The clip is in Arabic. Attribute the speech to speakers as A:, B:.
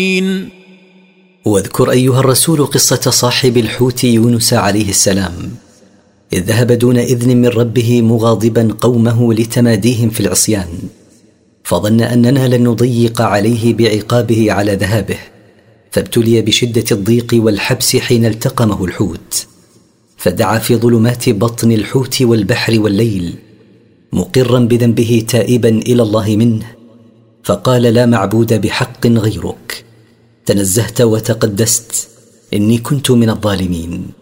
A: واذكر أيها الرسول قصة صاحب الحوت يونس عليه السلام، إذ ذهب دون إذن من ربه مغاضبا قومه لتماديهم في العصيان، فظن أننا لن نضيق عليه بعقابه على ذهابه، فابتلي بشدة الضيق والحبس حين التقمه الحوت، فدعا في ظلمات بطن الحوت والبحر والليل مقرا بذنبه تائبا إلى الله منه، فقال: لا معبود بحق غيرك، تنزهت وتقدست، إني كنت من الظالمين.